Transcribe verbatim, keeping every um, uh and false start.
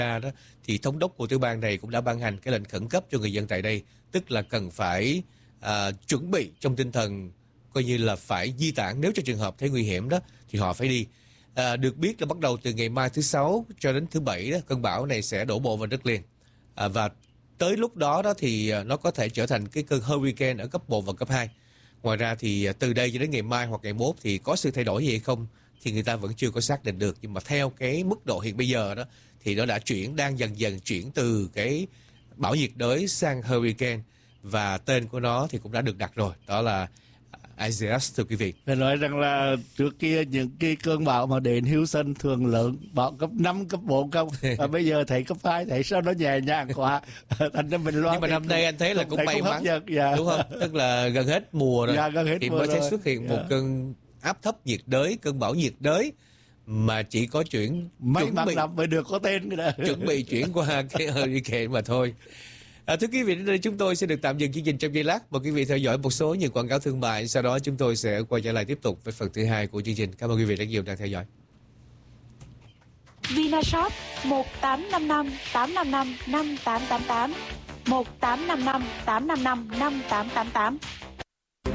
đó, thì thống đốc của tiểu bang này cũng đã ban hành cái lệnh khẩn cấp cho người dân tại đây, tức là cần phải à, chuẩn bị trong tinh thần coi như là phải di tản nếu cho trường hợp thấy nguy hiểm đó thì họ phải đi. À, được biết là bắt đầu từ ngày mai thứ sáu cho đến thứ bảy đó, cơn bão này sẽ đổ bộ vào đất liền, à, và tới lúc đó đó thì nó có thể trở thành cái cơn hurricane ở cấp một và cấp hai. Ngoài ra thì từ đây cho đến ngày mai hoặc ngày mốt thì có sự thay đổi gì hay không thì người ta vẫn chưa có xác định được, nhưng mà theo cái mức độ hiện bây giờ đó thì nó đã chuyển đang dần dần chuyển từ cái bão nhiệt đới sang hurricane, và tên của nó thì cũng đã được đặt rồi, đó là Isaias, thưa quý vị. Phải nói rằng là trước kia những cái cơn bão mà đến Houston thường lớn, bão cấp năm, cấp bốn không, và bây giờ thấy cấp hai, thấy sao nó nhẹ nhàng quá. Thành ra mình loan. Nhưng mà năm nay anh thấy là cũng may mắn, dạ. đúng không? Tức là gần hết mùa rồi, dạ, gần hết thì mùa mới rồi. thấy xuất hiện dạ. một cơn áp thấp nhiệt đới, cơn bão nhiệt đới mà chỉ có chuyển may mắn lắm mới được có tên cái đó. Chuẩn bị chuyển qua cái hurricane mà thôi. À, thưa quý vị, đến đây chúng tôi sẽ được tạm dừng chương trình trong giây lát. Mời quý vị theo dõi một số những quảng cáo thương mại. Sau đó chúng tôi sẽ quay trở lại tiếp tục với phần thứ hai của chương trình. Cảm ơn quý vị rất nhiều đang theo dõi. Vinashop một tám năm năm tám năm năm năm tám tám tám, một tám năm năm tám năm năm năm tám tám tám.